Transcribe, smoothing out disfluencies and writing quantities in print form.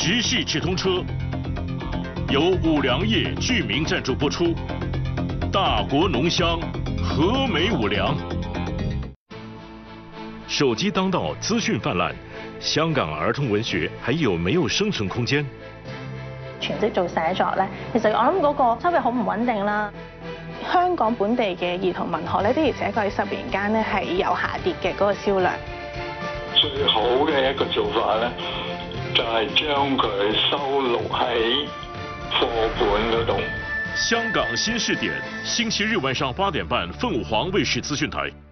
直系直通车由五粮液居民赞助播出。大国浓香，和美五粮。手機當道，資訊泛濫，香港兒童文學還有沒有生存空間？ 全職做寫作咧，其實我諗嗰個收入好唔穩定啦。香港本地嘅兒童文學咧，的而且確喺10年間咧係有下跌嘅嗰個銷量。 最好嘅一個做法咧，就係將佢收錄喺課本嗰度。 香港新視點，星期日晚上8點半，鳳凰衛視資訊台。